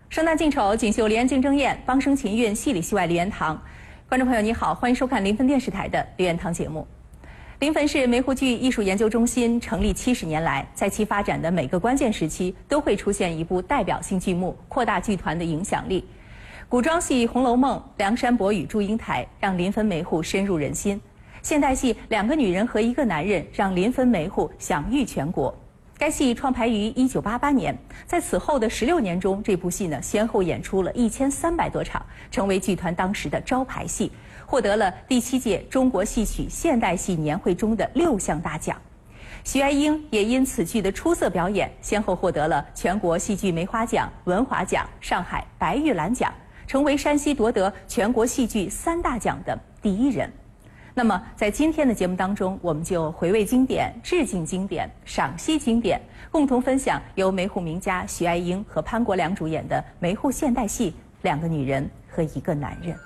生旦净丑，锦绣梨园竞争宴，帮生勤运，戏里戏外梨园堂。观众朋友你好，欢迎收看临汾电视台的梨园堂节目。临汾市梅湖剧艺术研究中心成立70年来，在其发展的每个关键时期，都会出现一部代表性剧目，扩大剧团的影响力。古装戏《红楼梦》《梁山伯与祝英台》让临汾梅户深入人心；现代戏《2个女人和1个男人》让临汾梅户享誉全国。该戏创排于1988年，在此后的16年中，这部戏先后演出了1300多场，成为剧团当时的招牌戏，获得了第7届中国戏曲现代戏年会中的6项大奖。徐爱英也因此剧的出色表演，先后获得了全国戏剧梅花奖、文华奖、上海白玉兰奖，成为山西夺得全国戏剧3大奖的第1人。那么，在今天的节目当中，我们就回味经典、致敬经典、赏析经典，共同分享由梅户名家徐爱英和潘国良主演的梅户现代戏《2个女人和1个男人》。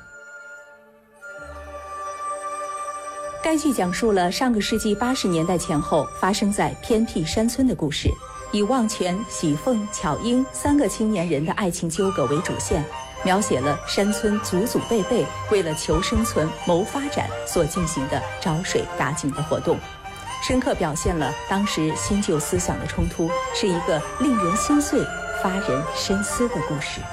该剧讲述了上个世纪80年代前后发生在偏僻山村的故事，以望泉、喜凤、巧英3个青年人的爱情纠葛为主线，描写了山村祖祖辈辈为了求生存、谋发展所进行的找水打井的活动，深刻表现了当时新旧思想的冲突，是一个令人心碎、发人深思的故事。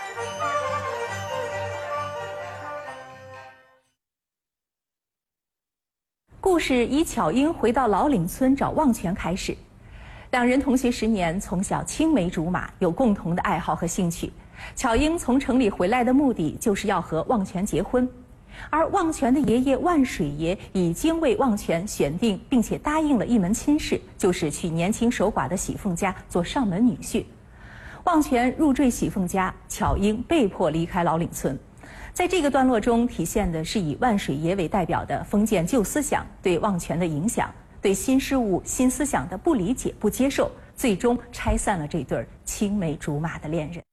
故事以巧英回到老岭村找望泉开始。2人同学10年，从小青梅竹马，有共同的爱好和兴趣。巧英从城里回来的目的就是要和望泉结婚，而望泉的爷爷万水爷已经为望泉选定并且答应了一门亲事，就是去年轻守寡的喜凤家做上门女婿。望泉入赘喜凤家，巧英被迫离开老岭村。在这个段落中，体现的是以万水爷为代表的封建旧思想对望泉的影响，对新事物、新思想的不理解、不接受，最终拆散了这对青梅竹马的恋人。